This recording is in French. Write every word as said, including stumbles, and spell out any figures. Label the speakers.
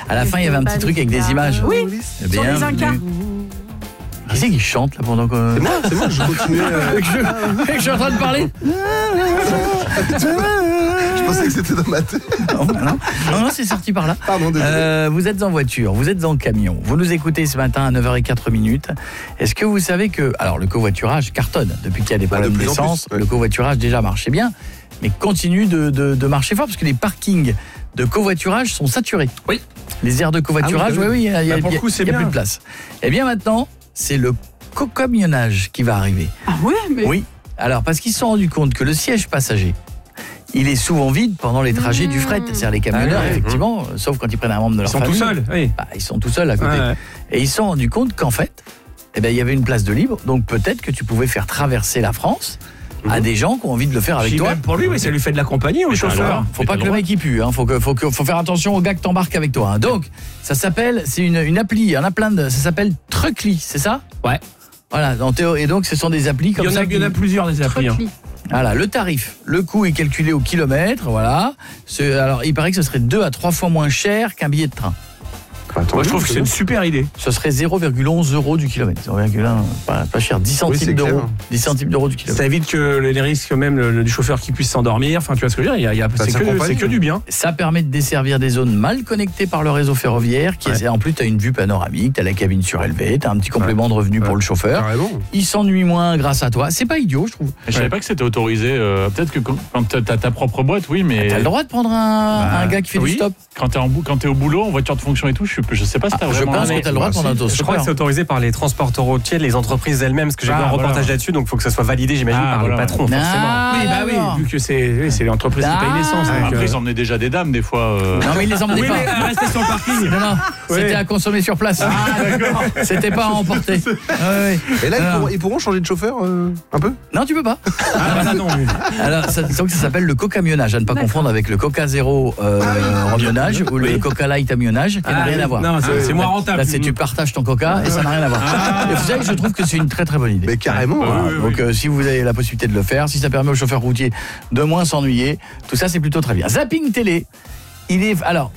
Speaker 1: À la fin, il y avait un petit truc avec des images.
Speaker 2: Oui, sur les Incas.
Speaker 1: Qui c'est qui chante là pendant que...
Speaker 3: C'est moi, c'est moi, je continuais. Euh...
Speaker 1: que, je, que je suis en train de parler.
Speaker 3: Je pensais que c'était dans ma tête.
Speaker 1: Non, non, non, non c'est sorti par là.
Speaker 3: Pardon, désolé.
Speaker 1: Euh, vous êtes en voiture, vous êtes en camion, vous nous écoutez ce matin à neuf heures zéro quatre. Est-ce que vous savez que... Alors, le covoiturage cartonne depuis qu'il y a des problèmes
Speaker 3: bah, de
Speaker 1: d'essence.
Speaker 3: plus, ouais.
Speaker 1: Le covoiturage déjà marchait bien, mais continue de, de, de marcher fort parce que les parkings de covoiturage sont saturés.
Speaker 4: Oui.
Speaker 1: Les aires de covoiturage,
Speaker 3: ah oui,
Speaker 1: oui, oui, il y a, il y a,
Speaker 4: bah, pour le coup, c'est
Speaker 1: il y a
Speaker 4: bien.
Speaker 1: plus de place. Et bien maintenant, c'est le cocamionnage qui va arriver.
Speaker 2: Ah ouais, mais...
Speaker 1: Oui, alors parce qu'ils se sont rendus compte que le siège passager, il est souvent vide pendant les trajets mmh. du fret. C'est-à-dire les camionneurs,
Speaker 4: ah ouais,
Speaker 1: effectivement, mmh. sauf quand ils prennent un membre de leur
Speaker 4: ils sont
Speaker 1: famille.
Speaker 4: tout seuls, oui.
Speaker 1: Bah, ils sont tout seuls à côté.
Speaker 4: Ouais, ouais.
Speaker 1: Et ils se sont rendus compte qu'en fait, eh ben, il y avait une place de libre, donc peut-être que tu pouvais faire traverser la France mmh. à des gens qui ont envie de le faire avec
Speaker 4: Puis
Speaker 1: toi.
Speaker 4: même pour lui, oui, ça lui fait de la compagnie au chauffeur.
Speaker 1: Faut pas que le mec y pue, hein. faut, que, faut, que, faut faire attention aux gars que t'embarques avec toi. Hein. Donc, ça s'appelle, c'est une, une appli, il y en a plein de, ça s'appelle Truckly, c'est ça ?
Speaker 4: Ouais.
Speaker 1: Voilà, en théo- et donc ce sont des applis comme
Speaker 4: Il y en
Speaker 1: ça.
Speaker 4: a, il y en a plusieurs des applis. Hein.
Speaker 1: Voilà, le tarif, le coût est calculé au kilomètre, voilà. C'est, alors, il paraît que ce serait deux à trois fois moins cher qu'un billet de train.
Speaker 3: Attends,
Speaker 4: Moi, je trouve que c'est une super idée.
Speaker 1: Ce serait zéro virgule onze euros du kilomètre. zéro virgule un, pas, pas cher, dix centimes
Speaker 3: oui,
Speaker 1: d'euros.
Speaker 3: clair.
Speaker 1: dix centimes d'euros du kilomètre.
Speaker 4: Ça évite que les risques même le, le, du chauffeur qui puisse s'endormir. Enfin, tu vois ce que je veux dire, il y a, il y a,
Speaker 3: Bah,
Speaker 4: c'est,
Speaker 3: ça
Speaker 4: que,
Speaker 3: accompagne.
Speaker 4: c'est que du bien.
Speaker 1: Ça permet de desservir des zones mal connectées par le réseau ferroviaire. Qui
Speaker 4: Ouais.
Speaker 1: est, en plus, tu as une vue panoramique, tu as la cabine surélevée, tu as un petit complément
Speaker 4: Ouais.
Speaker 1: de revenu
Speaker 4: Ouais.
Speaker 1: pour le chauffeur.
Speaker 3: Carrément.
Speaker 1: Il s'ennuie moins grâce à toi. C'est pas idiot, je trouve.
Speaker 5: Je savais pas que c'était autorisé. euh, peut-être que quand, quand t'as ta propre boîte, oui, mais
Speaker 1: T'as le droit de prendre un,
Speaker 5: Bah,
Speaker 1: un gars qui fait
Speaker 5: oui.
Speaker 1: du stop.
Speaker 5: quand t'es en bou- quand t'es au boulot, en voiture de fonction et tout, je, je sais pas si t'as
Speaker 1: Ah, je
Speaker 5: vraiment.
Speaker 1: pense
Speaker 5: un-
Speaker 1: que t'as le droit de prendre un
Speaker 6: Je crois que
Speaker 1: autostopper.
Speaker 6: c'est autorisé par les transporteurs routiers, les entreprises elles-mêmes, parce que j'ai
Speaker 4: Ah,
Speaker 6: vu un
Speaker 4: voilà.
Speaker 6: reportage là-dessus, donc il faut que ça soit validé, j'imagine,
Speaker 5: Ah,
Speaker 6: par
Speaker 5: voilà.
Speaker 6: le patron,
Speaker 1: Non.
Speaker 6: forcément.
Speaker 1: Ah,
Speaker 4: oui, bah oui,
Speaker 1: d'accord.
Speaker 4: vu que c'est, oui, c'est l'entreprise qui paye
Speaker 1: Ah.
Speaker 4: l'essence. donc,
Speaker 5: Après,
Speaker 4: euh,
Speaker 5: ils emmenaient déjà des dames, des fois. euh.
Speaker 1: Non, mais ils les emmenaient
Speaker 4: Oui,
Speaker 1: pas.
Speaker 4: mais restez sur le parking.
Speaker 1: Non, non,
Speaker 4: Oui.
Speaker 1: c'était à consommer sur place. C'était pas à emporter. Ouais, ouais.
Speaker 3: Et là, ils
Speaker 1: Non.
Speaker 3: pourront, ils pourront changer de chauffeur euh, un peu.
Speaker 1: Non, tu peux pas.
Speaker 4: Ah, bah non, oui.
Speaker 1: Alors, ça, donc ça s'appelle le cocamionnage, à ne pas confondre avec le Coca Zéro euh, ramionnage ou le Coca Light amionnage, qui n'a
Speaker 4: Ah,
Speaker 1: rien
Speaker 4: oui.
Speaker 1: à voir.
Speaker 4: Non, c'est, c'est moins rentable.
Speaker 1: Là, c'est tu partages ton Coca et ça n'a rien à voir. Et vous savez, je trouve que c'est une très très bonne idée.
Speaker 3: Mais carrément.
Speaker 1: Voilà.
Speaker 3: hein.
Speaker 1: Donc euh, si vous avez la possibilité de le faire, si ça permet aux chauffeurs routiers de moins s'ennuyer, tout ça c'est plutôt très bien. Zapping télé. Il est alors,